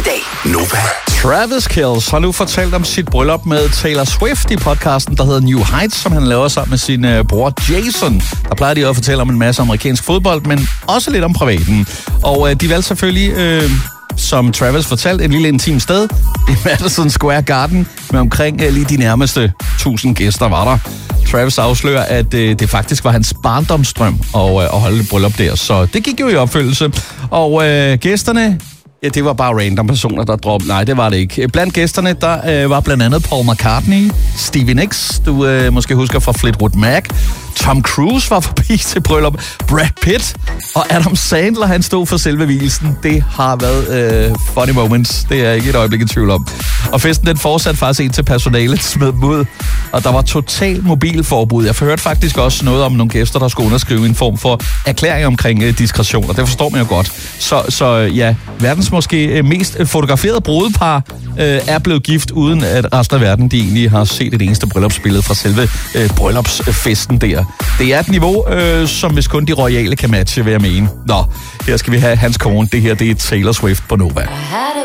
i dag. Nova. Travis Kelce har nu fortalt om sit bryllup med Taylor Swift i podcasten, der hedder New Heights, som han laver sammen med sin bror Jason. Der plejer de at fortælle om en masse amerikansk fodbold, men også lidt om privaten. Og de valgte selvfølgelig, som Travis fortalte, et lille intim sted i Madison Square Garden med omkring lige de nærmeste 1000 gæster var der. Travis afslører, at det faktisk var hans barndomsdrøm at holde et bryllup der, så det gik jo i opfyldelse. Og gæsterne, ja, det var bare random personer, der droppede. Nej, det var det ikke. Blandt gæsterne, der var blandt andet Paul McCartney, Stevie Nicks, du måske husker fra Fleetwood Mac. Tom Cruise var forbi til bryllup. Brad Pitt og Adam Sandler, han stod for selve vielsen. Det har været funny moments. Det er jeg ikke et øjeblik i tvivl om. Og festen, den fortsatte faktisk ind til personalet smed dem ud. Og der var total mobilforbud. Jeg hørte faktisk også noget om nogle gæster, der skulle underskrive en form for erklæring omkring diskretion. Og det forstår man jo godt. Så ja, verdens måske mest fotograferede brudepar er blevet gift, uden at resten af verden de egentlig har set et eneste bryllupsbillede fra selve bryllupsfesten der. Det er et niveau, som hvis kun de royale kan matche, vil jeg mene. Nå, her skal vi have hans kone. Det her, det er Taylor Swift på Nova.